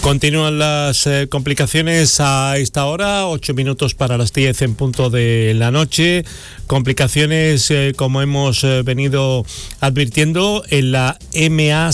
Continúan las complicaciones a esta hora, 8 minutos para las 10 en punto de la noche. Complicaciones, como hemos venido advirtiendo, en la MA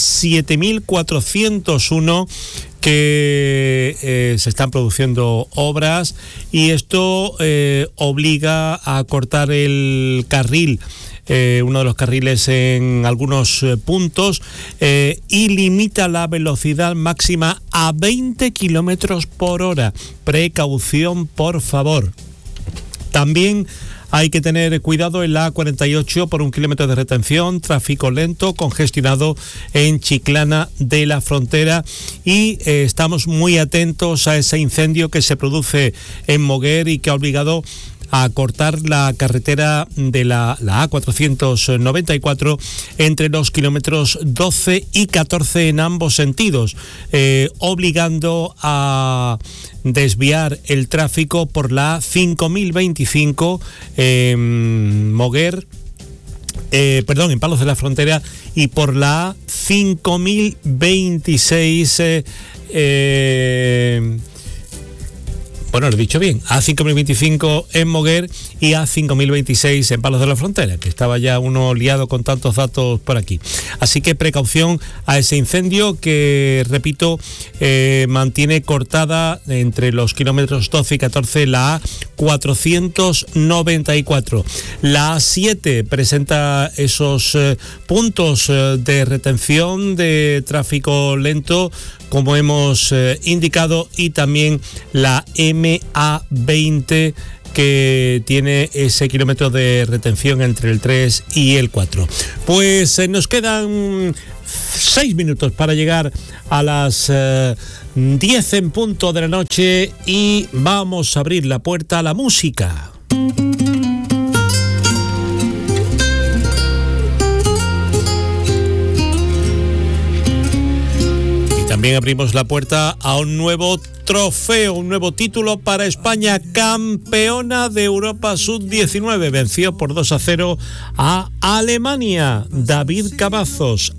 7401, que se están produciendo obras, y esto obliga a cortar el carril, uno de los carriles en algunos puntos, y limita la velocidad máxima a 20 kilómetros por hora. Precaución, por favor. También hay que tener cuidado en la A48 por 1 kilómetro de retención, tráfico lento, congestionado en Chiclana de la Frontera, y estamos muy atentos a ese incendio que se produce en Moguer y que ha obligado a cortar la carretera de la A494 entre los kilómetros 12 y 14 en ambos sentidos, obligando a desviar el tráfico por la A5025 en Moguer, en Palos de la Frontera, y por la A5026 lo he dicho bien, A5025 en Moguer y A5026 en Palos de la Frontera, que estaba ya uno liado con tantos datos por aquí. Así que precaución a ese incendio que, repito, mantiene cortada entre los kilómetros 12 y 14 la A494. La A7 presenta esos puntos de retención de tráfico lento, como hemos indicado, y también la MA20, que tiene ese kilómetro de retención entre el 3 y el 4. Pues nos quedan 6 minutos para llegar a las 10 en punto de la noche, y vamos a abrir la puerta a la música. También abrimos la puerta a un nuevo trofeo, un nuevo título para España, campeona de Europa Sub-19. Venció por 2-0 a Alemania. David Cavazos,